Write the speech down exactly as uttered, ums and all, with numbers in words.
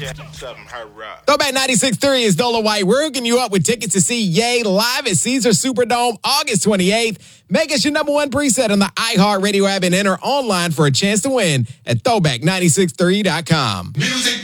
Throwback ninety-six point three is Dola White. We're hooking you up with tickets to see Ye live at Caesar Superdome August twenty-eighth. Make us your number one preset on the iHeartRadio app and enter online for a chance to win at throwback nine six three dot com. Music